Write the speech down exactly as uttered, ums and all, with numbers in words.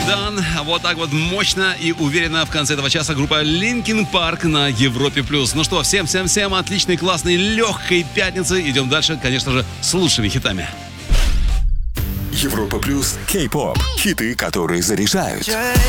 Done. Вот так вот мощно и уверенно в конце этого часа группа Linkin Park на Европе+. Ну что, всем-всем-всем отличной, классной, легкой пятницы. Идем дальше, конечно же, с лучшими хитами. Европа Плюс, Кей-поп, хиты, которые заряжают.